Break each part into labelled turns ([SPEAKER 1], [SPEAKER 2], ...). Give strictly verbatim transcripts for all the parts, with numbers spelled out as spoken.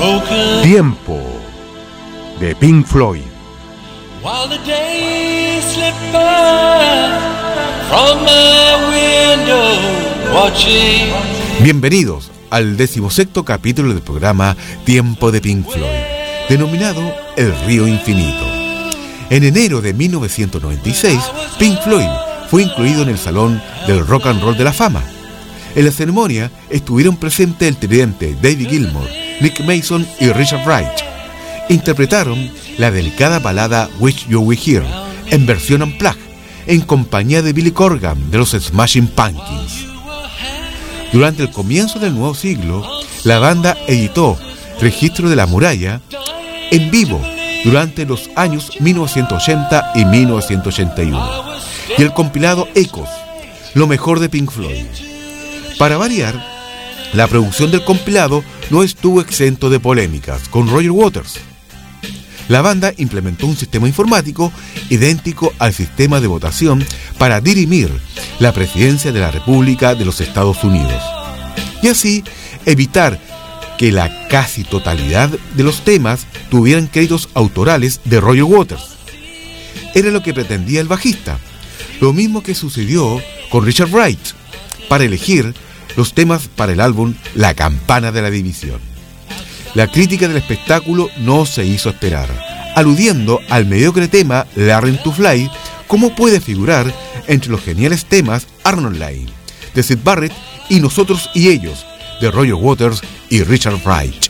[SPEAKER 1] Tiempo de Pink Floyd.
[SPEAKER 2] While the days slip by from my window watching.
[SPEAKER 1] Bienvenidos al decimosexto capítulo del programa Tiempo de Pink Floyd, denominado El Río Infinito. En enero de mil novecientos noventa y seis, Pink Floyd fue incluido en el Salón del Rock and Roll de la Fama. En la ceremonia estuvieron presentes el tridente David Gilmour, Nick Mason y Richard Wright. Interpretaron la delicada balada Wish You Were Here en versión unplugged, en compañía de Billy Corgan de los Smashing Pumpkins. Durante el comienzo del nuevo siglo, la banda editó Registro de la Muralla en vivo durante los años mil novecientos ochenta y mil novecientos ochenta y uno, y el compilado Echoes, lo mejor de Pink Floyd. Para variar, la producción del compilado no estuvo exento de polémicas con Roger Waters. La banda implementó un sistema informático idéntico al sistema de votación para dirimir la presidencia de la República de los Estados Unidos, y así evitar que la casi totalidad de los temas tuvieran créditos autorales de Roger Waters. Era lo que pretendía el bajista, lo mismo que sucedió con Richard Wright para elegir los temas para el álbum La Campana de la División. La crítica del espectáculo no se hizo esperar, aludiendo al mediocre tema Learn to Fly, como puede figurar entre los geniales temas Arnold Layne, de Syd Barrett, y Nosotros y Ellos, de Roger Waters y Richard Wright.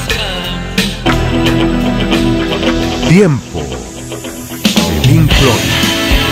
[SPEAKER 1] Tiempo de Pink Floyd.